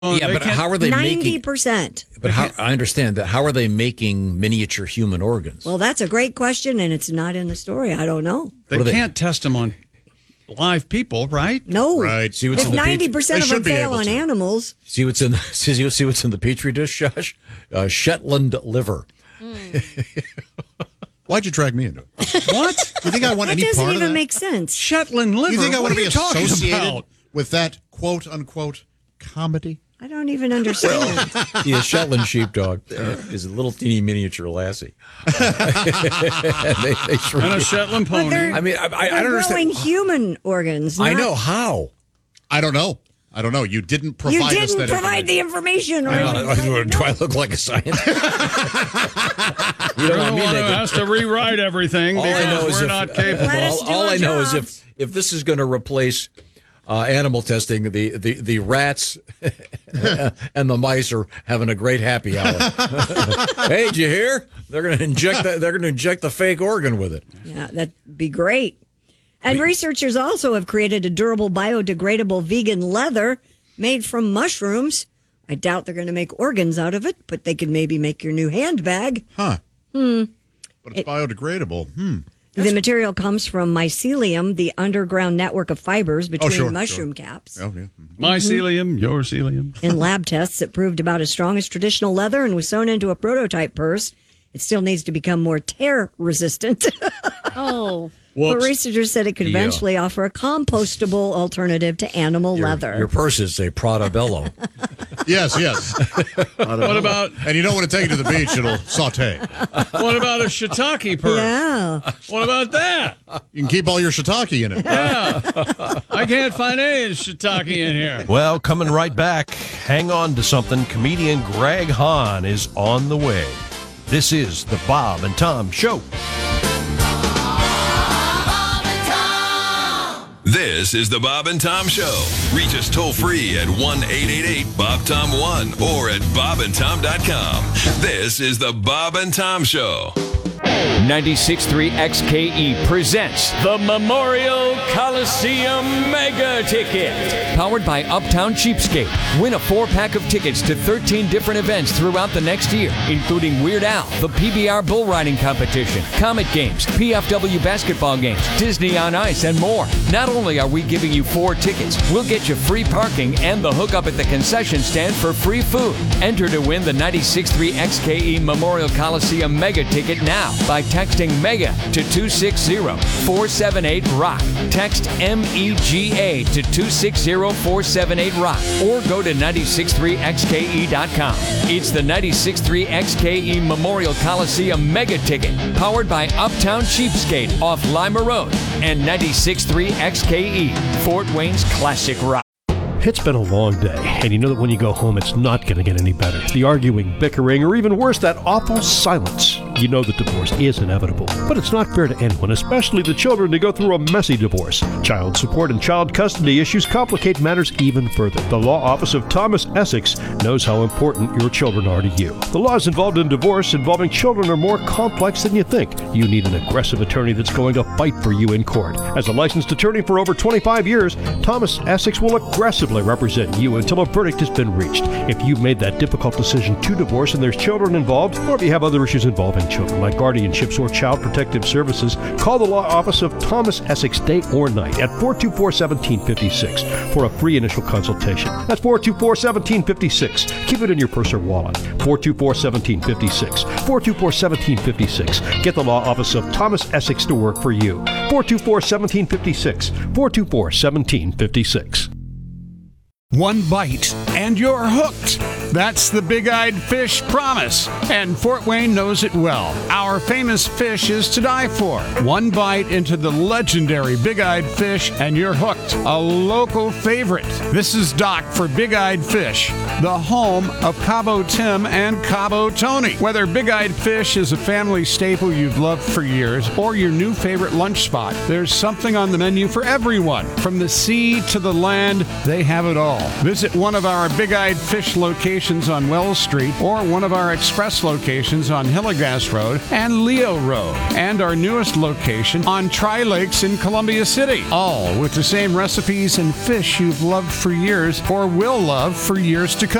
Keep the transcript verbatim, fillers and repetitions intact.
Yeah, they but can't- how are they ninety making? percent. But how, I understand that. How are they making miniature human organs? Well, that's a great question, and it's not in the story. I don't know. They What are they- can't test them on live people, right? No. Right. See what's If in the petri- ninety percent They of them should be fail able on to. animals, See what's in see, see what's in the petri dish, Josh? Uh, Shetland liver. Why'd you drag me into it? What? You think I want that any doesn't part of even that? make sense. Shetland liver? You think I What want to are be you talking associated about? with that quote unquote comedy? I don't even understand. The Shetland sheepdog is a little teeny miniature lassie. And they, they shrink And a it. Shetland But pony. they're- I mean, I, I, I They're don't growing understand. human organs. I not- know how. I don't know. I don't know. You didn't You provide us didn't that provide the information. information. Or Do, do I look like a scientist? you You're know what the I mean? one They who can- has to rewrite everything all I because know is we're if, not capable. Let us all, do all our I know is jobs. if if this is going to replace uh, animal testing, the, the, the rats and the mice are having a great happy hour. Hey, did you hear? They're going to inject the, they're going to inject the fake organ with it. Yeah, that'd be great. And researchers also have created a durable, biodegradable vegan leather made from mushrooms. I doubt they're going to make organs out of it, but they could maybe make your new handbag. Huh. Hmm. But it's biodegradable. Hmm. The material comes from mycelium, the underground network of fibers between sure, mushroom sure. caps. Oh, yeah. Mycelium, your celium. In lab tests, it proved about as strong as traditional leather and was sewn into a prototype purse. It still needs to become more tear resistant. Oh. But Whoops. researchers said it could Yeah. eventually offer a compostable alternative to animal Your, leather. your purse is a Prada Bello. Yes, yes. What about And you don't want to take it to the beach, it'll saute. what about a shiitake purse? yeah. What about that? You can keep all your shiitake in it. I can't find any shiitake in here. Well, coming right back, hang on to something. Comedian Greg Hahn is on the way. This is the Bob and Tom Show. This is the Bob and Tom Show. Reach us toll free at one eight eight eight Bob Tom one or at bob and tom dot com. This is the Bob and Tom Show. ninety-six point three X K E presents the Memorial Coliseum Mega Ticket. Powered by Uptown Cheapskate. Win a four-pack of tickets to thirteen different events throughout the next year, including Weird Al, the P B R Bull Riding Competition, Comet Games, P F W Basketball Games, Disney on Ice, and more. Not only are we giving you four tickets, we'll get you free parking and the hookup at the concession stand for free food. Enter to win the ninety-six point three X K E Memorial Coliseum Mega Ticket now by texting MEGA to two six zero four seven eight ROCK. Text M E G A to two six zero four seven eight ROCK or go to ninety-six point three X K E dot com. It's the ninety-six point three X K E Memorial Coliseum Mega Ticket, powered by Uptown Cheapskate off Lima Road and ninety-six point three X K E, Fort Wayne's classic rock. It's been a long day, and you know that when you go home, it's not going to get any better. The arguing, bickering, or even worse, that awful silence. You know that divorce is inevitable, but it's not fair to anyone, especially the children, to go through a messy divorce. Child support and child custody issues complicate matters even further. The Law Office of Thomas Essex knows how important your children are to you. The laws involved in divorce involving children are more complex than you think. You need an aggressive attorney that's going to fight for you in court. As a licensed attorney for over twenty-five years, Thomas Essex will aggressively represent you until a verdict has been reached. If you've made that difficult decision to divorce and there's children involved, or if you have other issues involving children like guardianships or child protective services, call the Law Office of Thomas Essex day or night at four two four, one seven five six for a free initial consultation. That's four two four, one seven five six. Keep it in your purse or wallet. four two four, one seven five six. four two four, one seven five six. Get the Law Office of Thomas Essex to work for you. four two four, one seven five six. four two four, one seven five six. One bite and you're hooked. That's the Big-Eyed Fish promise, and Fort Wayne knows it well. Our famous fish is to die for. One bite into the legendary Big-Eyed Fish and you're hooked. A local favorite. This is Doc for Big-Eyed Fish, the home of Cabo Tim and Cabo Tony. Whether Big-Eyed Fish is a family staple you've loved for years or your new favorite lunch spot, there's something on the menu for everyone. From the sea to the land, they have it all. Visit one of our Big Eyed Fish locations on Wells Street or one of our express locations on Hillegas Road and Leo Road, and our newest location on Tri Lakes in Columbia City. All with the same recipes and fish you've loved for years or will love for years to come.